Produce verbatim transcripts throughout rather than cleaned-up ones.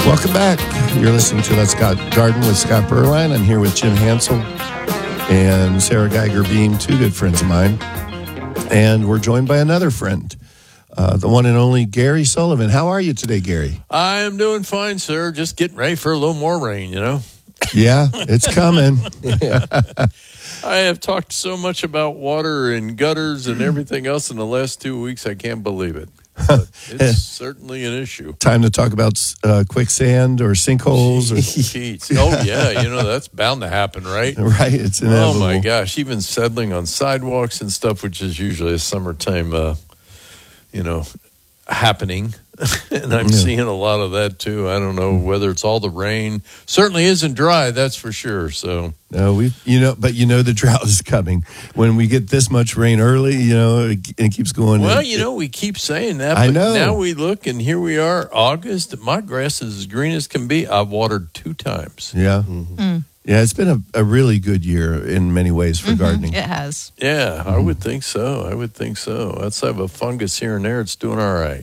Welcome back. You're listening to Let's Got Garden with Scott Berline. I'm here with Jim Hansel and Sarah Geiger Beam, two good friends of mine. And we're joined by another friend, uh, the one and only Gary Sullivan. How are you today, Gary? I am doing fine, sir. Just getting ready for a little more rain, you know? Yeah, it's coming. I have talked so much about water and gutters and everything else in the last two weeks, I can't believe it. But it's certainly an issue. Time to talk about uh, quicksand or sinkholes. Jeez. Oh, yeah, you know, that's bound to happen, right? Right, it's inevitable. Oh, my gosh, even settling on sidewalks and stuff, which is usually a summertime, uh, you know, happening. And I'm Yeah. seeing a lot of that, too. I don't know whether it's all the rain. Certainly isn't dry, that's for sure. So, No, we, you know, but you know the drought is coming. When we get this much rain early, you know, it, it keeps going. well, it, you know, we keep saying that. I But know. now we look, and here we are, August. My grass is as green as can be. I've watered two times. Yeah. Yeah, it's been a, a really good year in many ways for gardening. It has. Yeah, I would think so. I would think so. Let's have a fungus here and there. It's doing all right.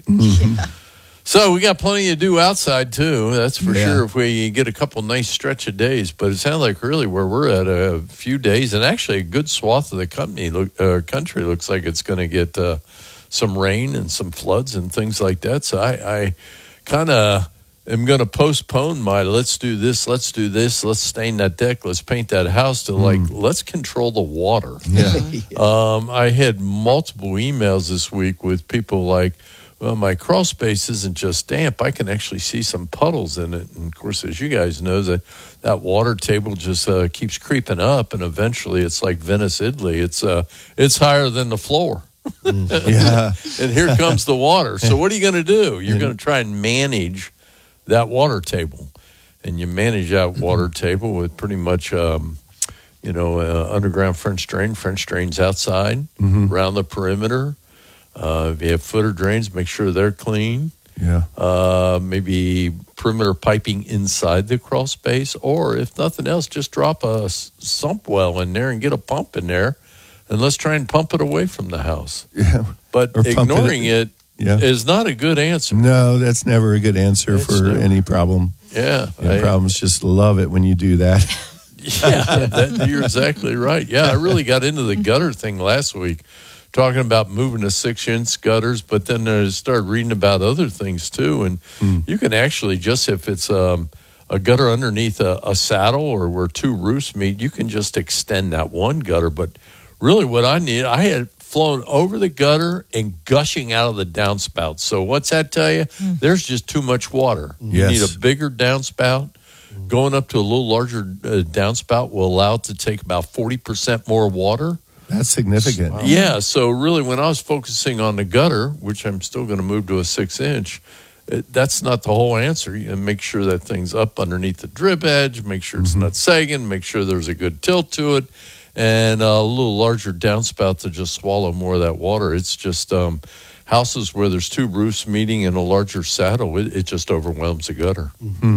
So we got plenty to do outside, too. That's for Yeah. sure if we get a couple nice stretch of days. But it sounds like really where we're at a few days, and actually a good swath of the company, look, uh, country looks like it's going to get uh, some rain and some floods and things like that. So I, I kind of am going to postpone my let's do this, let's do this, let's stain that deck, let's paint that house to like, let's control the water. Yeah. Um, I had multiple emails this week with people like, well, my crawl space isn't just damp. I can actually see some puddles in it. And, of course, as you guys know, that, that water table just uh, keeps creeping up, and eventually it's like Venice, Italy. It's, uh, it's higher than the floor. Yeah. And here comes the water. So what are you going to do? You're going to try and manage that water table. And you manage that water table with pretty much, um, you know, uh, underground French drain. French drains outside, around the perimeter. Uh, if you have footer drains, make sure they're clean. Yeah. Uh, maybe perimeter piping inside the crawl space. Or if nothing else, just drop a s- sump well in there and get a pump in there. And let's try and pump it away from the house. Yeah. But Or pump ignoring it- it Yeah. is not a good answer. No, that's never a good answer It's for never. any problem. Yeah. And I- problems just love it when you do that. Yeah, that, you're exactly right. Yeah, I really got into the gutter thing last week, talking about moving to six-inch gutters, but then I started reading about other things too. And you can actually just, if it's um, a gutter underneath a, a saddle or where two roofs meet, you can just extend that one gutter. But really what I need, I had flown over the gutter and gushing out of the downspout. So what's that tell you? There's just too much water. You Yes. need a bigger downspout. Going up to a little larger uh, downspout will allow it to take about forty percent more water. That's significant. Yeah, so really when I was focusing on the gutter, which I'm still going to move to a six-inch, it, that's not the whole answer. You make sure that thing's up underneath the drip edge, make sure it's not sagging, make sure there's a good tilt to it, and a little larger downspout to just swallow more of that water. It's just um, houses where there's two roofs meeting in a larger saddle, it, it just overwhelms the gutter.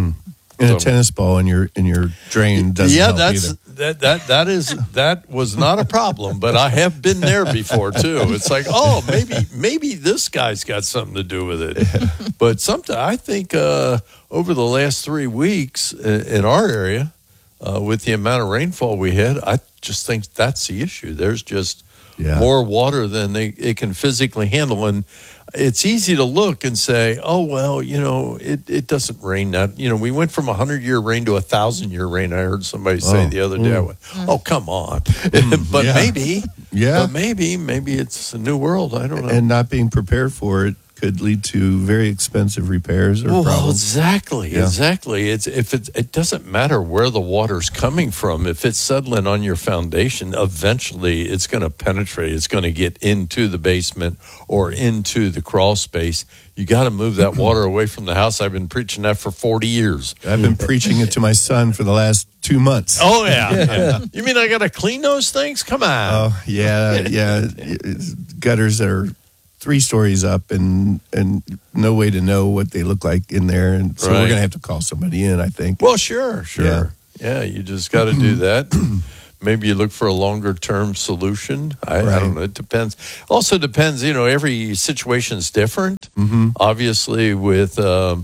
And a So- tennis ball in your in your drain doesn't yeah, help that's either. that that that is that was not a problem, but I have been there before too. It's like, oh, maybe maybe this guy's got something to do with it. But sometimes I think uh, over the last three weeks in, in our area, uh, with the amount of rainfall we had, I just think that's the issue. There's just Yeah. more water than they it can physically handle, and it's easy to look and say, oh, well, you know, it, it doesn't rain that. You know, we went from a hundred-year rain to a thousand-year rain. I heard somebody say Oh. the other day, I went, oh, come on. but Yeah. maybe, Yeah. but maybe, maybe it's a new world. I don't know. And not being prepared for it could lead to very expensive repairs or Well, problems. exactly, Yeah. exactly. It's if it it doesn't matter where the water's coming from. If it's settling on your foundation, eventually it's going to penetrate. It's going to get into the basement or into the crawl space. You got to move that water away from the house. I've been preaching that for forty years. I've been preaching it to my son for the last two months. Oh yeah. yeah. You mean I got to clean those things? Come on. Oh, yeah, yeah. It's gutters that are three stories up and and no way to know what they look like in there. And so Right. we're going to have to call somebody in, I think. Well, sure, sure. Yeah, you just got to do that. Maybe you look for a longer term solution. I, I Right. don't know. It depends. Also depends, you know, every situation is different. Mm-hmm. Obviously, with um,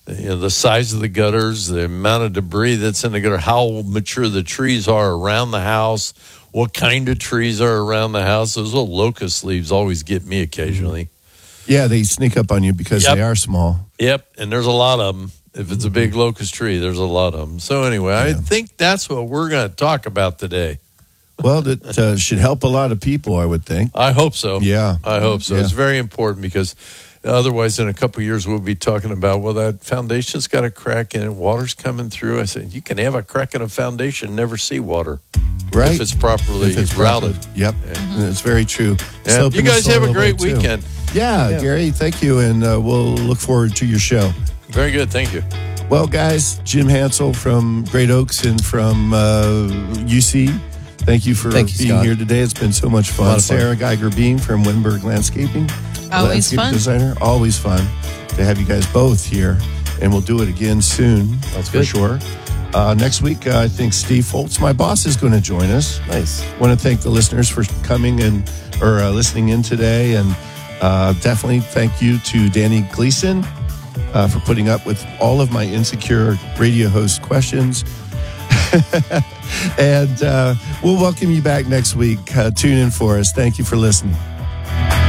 you know, the size of the gutters, the amount of debris that's in the gutter, how mature the trees are around the house, what kind of trees are around the house. Those little locust leaves always get me occasionally. Yeah, they sneak up on you because Yep. they are small. Yep, and there's a lot of them. If it's a big locust tree, there's a lot of them. So anyway, I think that's what we're going to talk about today. Well, that uh, should help a lot of people, I would think. I hope so. Yeah. I hope so. Yeah. It's very important because otherwise in a couple of years we'll be talking about, well, that foundation's got a crack in it, water's coming through. I said, you can have a crack in a foundation, never see water. Right. If it's properly If it's routed. proper. Yep. And it's very true. Yeah. Sloping You the guys have soil a great away, too. weekend. Yeah, Yeah. Gary, thank you. And uh, we'll look forward to your show. Very good. Thank you. Well, guys, Jim Hansel from Great Oaks and from uh, U C, thank you for Thank you, being Scott. here today. It's been so much A fun. lot of fun. Sarah Geiger Beam from Wittenberg Landscaping. Always landscape fun. designer. Always fun to have you guys both here. And we'll do it again soon. That's for good. sure. Uh, next week, uh, I think Steve Foltz, my boss, is going to join us. Nice. Want to thank the listeners for coming and or uh, listening in today, and uh, definitely thank you to Danny Gleason uh, for putting up with all of my insecure radio host questions. And uh, we'll welcome you back next week. Uh, tune in for us. Thank you for listening.